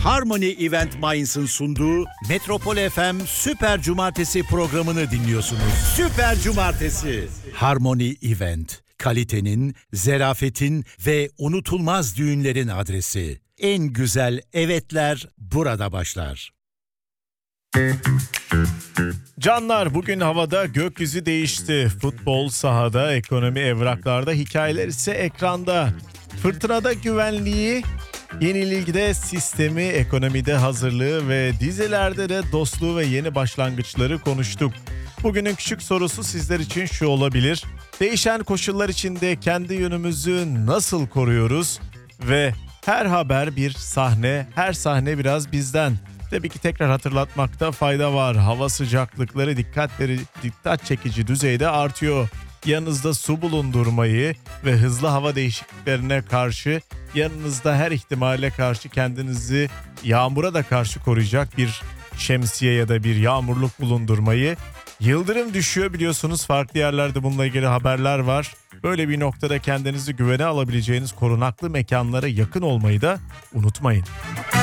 Harmony Event Mainz'ın sunduğu Metropol FM Süper Cumartesi programını dinliyorsunuz. Süper Cumartesi. Harmony Event. Kalitenin, zerafetin ve unutulmaz düğünlerin adresi. En güzel evetler burada başlar. Canlar, bugün havada gökyüzü değişti. Futbol sahada, ekonomi evraklarda, hikayeler ise ekranda. Fırtınada güvenliği, yenilikte sistemi, ekonomide hazırlığı ve dizilerde de dostluğu ve yeni başlangıçları konuştuk. Bugünün küçük sorusu sizler için şu olabilir: değişen koşullar içinde kendi yönümüzü nasıl koruyoruz? Ve her haber bir sahne, her sahne biraz bizden. Tabii ki tekrar hatırlatmakta fayda var. Hava sıcaklıkları dikkat çekici düzeyde artıyor. Yanınızda su bulundurmayı ve hızlı hava değişikliklerine karşı, yanınızda her ihtimale karşı kendinizi yağmura da karşı koruyacak bir şemsiye ya da bir yağmurluk bulundurmayı. Yıldırım düşüyor biliyorsunuz, farklı yerlerde bununla ilgili haberler var. Böyle bir noktada kendinizi güvene alabileceğiniz korunaklı mekanlara yakın olmayı da unutmayın.